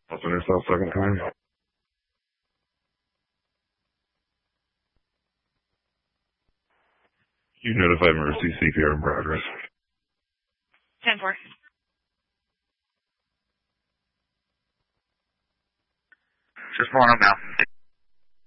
On yourself second time. You notify emergency CPR in progress. 10-4. Just 4 on now.